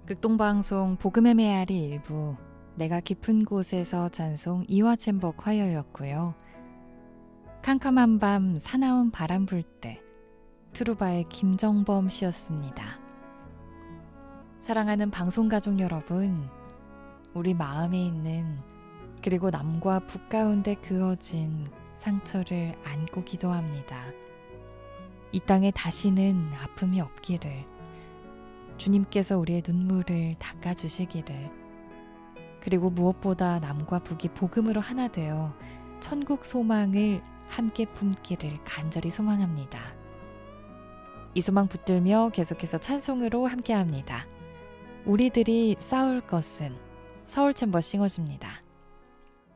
극동방송 복음의 메아리 일부 내가 깊은 곳에서 찬송 이화챔버 콰이어였고요. 캄캄한 밤 사나운 바람 불 때 투루바의 김정범 씨였습니다. 사랑하는 방송가족 여러분, 우리 마음에 있는 그리고 남과 북 가운데 그어진 상처를 안고 기도합니다. 이 땅에 다시는 아픔이 없기를, 주님께서 우리의 눈물을 닦아주시기를, 그리고 무엇보다 남과 북이 복음으로 하나 되어 천국 소망을 함께 품기를 간절히 소망합니다. 이 소망 붙들며 계속해서 찬송으로 함께합니다. 우리들이 싸울 것은 서울챔버 싱어즈입니다.